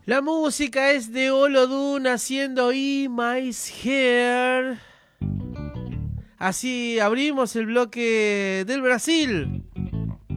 La música es de Olodum haciendo E My Hair. Así abrimos el bloque del Brasil.